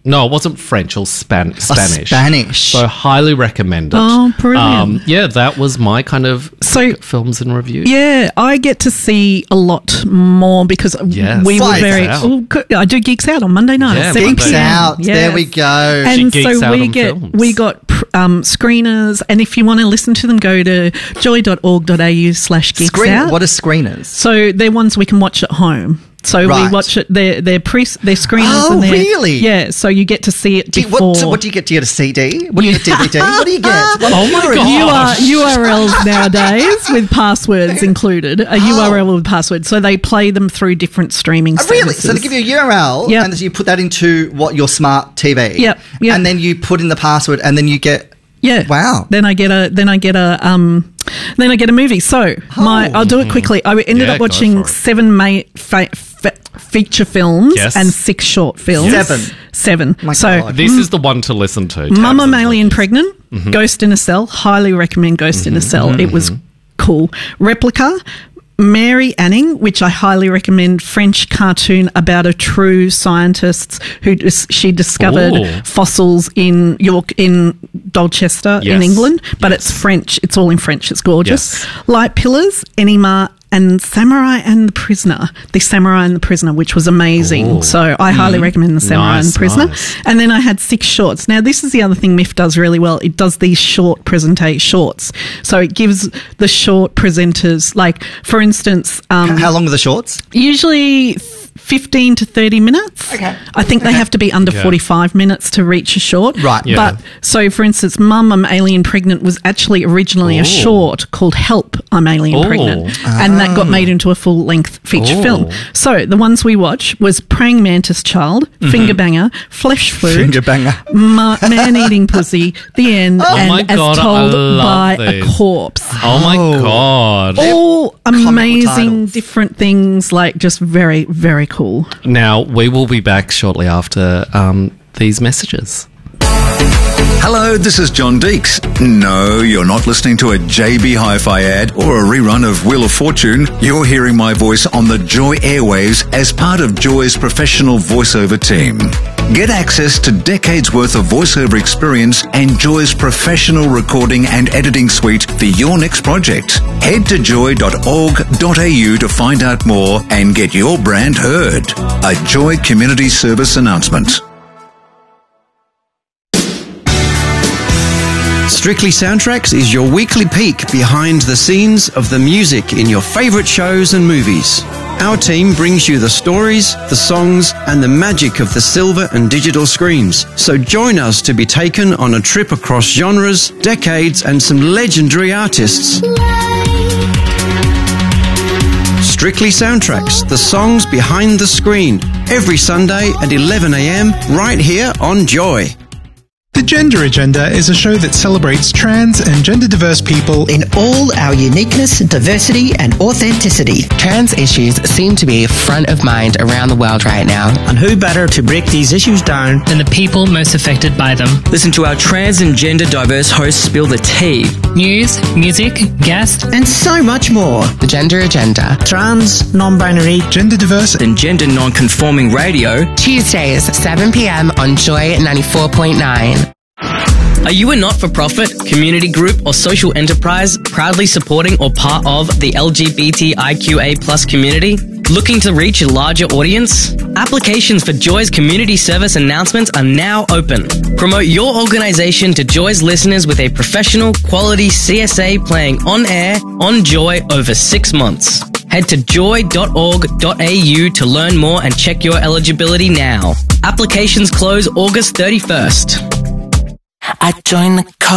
No, it wasn't French or Spanish. Spanish. So highly recommend it. Oh, brilliant. Yeah, that was my kind of films and reviews. Yeah, I get to see a lot more because we were very... I do Geeks Out on Monday night at 7 Geeks p.m. Out. Yes. There we go. And She geeks so out we on get films. we got screeners, and if you want to listen to them, go to joy.org.au/geeksout. What are screeners? So they're ones we can watch at home. So we watch it. They're screeners. Oh, and really? Yeah. So you get to see it before. What do you get? Do you get a CD? What do you get? DVD? What do you get? Oh my god! URLs nowadays with passwords included. A URL with password. So they play them through different streaming services. Really? So they give you a URL, and you put that into your smart TV. Yep. And then you put in the password, and then you get. Yeah. Wow. Then I get a movie. So I'll do it quickly. I ended up watching 7 feature films and 6 short films. 7. My so God. This is the one to listen to. Mum, I'm Alien Pregnant. Ghost in a Cell. Highly recommend Ghost in a Cell. It was cool. Replica. Mary Anning, which I highly recommend, French cartoon about a true scientist who she discovered fossils in Dorchester in England, but it's French. It's all in French. It's gorgeous. Light Pillars, Enigma, and Samurai and the Prisoner. The Samurai and the Prisoner, which was amazing. So I highly recommend the Samurai and the Prisoner. Nice. And then I had 6 shorts. Now, this is the other thing MIF does really well. It does these shorts. So it gives the short presenters, like, for instance... how long are the shorts? Usually 15 to 30 minutes. Okay. I think they have to be under 45 minutes to reach a short. Right. Yeah. But, so, for instance, Mum, I'm Alien Pregnant was actually originally a short called Help, I'm Alien Pregnant. And that got made into a full-length feature film. So, the ones we watched was Praying Mantis Child, Finger Banger, Flesh Food, Finger Banger, Man-Eating Pussy, The End, and As Told by a Corpse. Oh, my God. All amazing different things, like just very, very cool. Now, we will be back shortly after these messages. Hello, this is John Deeks. No, you're not listening to a JB Hi-Fi ad or a rerun of Wheel of Fortune. You're hearing my voice on the Joy airwaves as part of Joy's professional voiceover team. Get access to decades worth of voiceover experience and Joy's professional recording and editing suite for your next project. Head to joy.org.au to find out more and get your brand heard. A Joy Community Service announcement. Strictly Soundtracks is your weekly peek behind the scenes of the music in your favourite shows and movies. Our team brings you the stories, the songs, and the magic of the silver and digital screens. So join us to be taken on a trip across genres, decades, and some legendary artists. Strictly Soundtracks, the songs behind the screen, every Sunday at 11 a.m. right here on Joy. The Gender Agenda is a show that celebrates trans and gender-diverse people in all our uniqueness, diversity and authenticity. Trans issues seem to be front of mind around the world right now. And who better to break these issues down than the people most affected by them? Listen to our trans and gender-diverse hosts spill the tea. News, music, guests, and so much more. The Gender Agenda. Trans, non-binary, gender-diverse and gender non-conforming radio. Tuesdays, 7 p.m. on Joy 94.9. Are you a not-for-profit, community group, or social enterprise proudly supporting or part of the LGBTIQA+ community? Looking to reach a larger audience? Applications for Joy's community service announcements are now open. Promote your organization to Joy's listeners with a professional, quality CSA playing on air, on Joy over 6 months. Head to joy.org.au to learn more and check your eligibility now. Applications close August 31st. I joined the